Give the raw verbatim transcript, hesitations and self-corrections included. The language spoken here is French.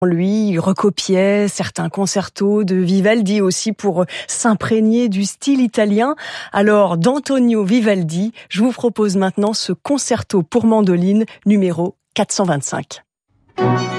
Lui, il recopiait certains concertos de Vivaldi aussi pour s'imprégner du style italien. Alors, d'Antonio Vivaldi, je vous propose maintenant ce concerto pour mandoline numéro quatre cent vingt-cinq.